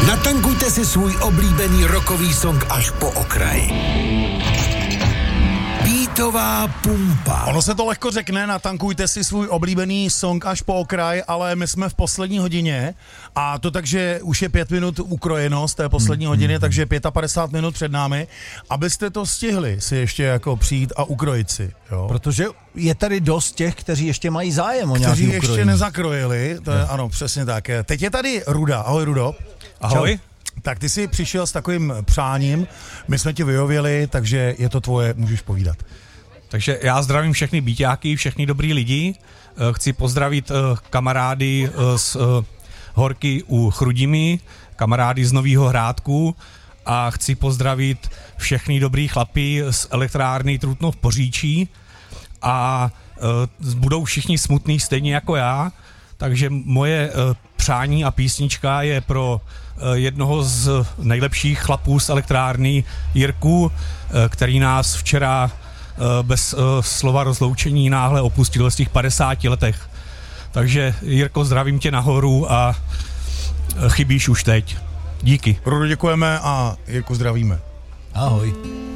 Natankujte si svůj oblíbený rockový song až po okraj. Beatová pumpa. Ono se to lehko řekne, natankujte si svůj oblíbený song až po okraj, ale my jsme v poslední hodině a to takže už je 5 minut ukrojeno z té poslední hodiny, takže 55 minut před námi, abyste to stihli si ještě jako přijít a ukrojit si. Jo? Protože je tady dost těch, kteří ještě mají zájem o nějaký ukrojení. ukrojení. Ještě nezakrojili, to je, ano, přesně tak. Teď je tady Ruda. Ahoj, Rudo. Ahoj. Čau. Tak ty jsi přišel s takovým přáním, my jsme ti vyhověli, takže je to tvoje, můžeš povídat. Takže já zdravím všechny bíťáky, všechny dobrý lidi. Chci pozdravit kamarády z Horky u Chrudimi, kamarády z Novýho Hrádku a chci pozdravit všechny dobrý chlapy z elektrárny Trutnov Poříčí a budou všichni smutný stejně jako já, takže moje přání a písnička je pro jednoho z nejlepších chlapů z elektrárny, Jirku, který nás včera bez slova rozloučení náhle opustil v těch 50 letech. Takže Jirko, zdravím tě nahoru a chybíš už teď. Díky. Rudo, děkujeme a Jirku zdravíme. Ahoj.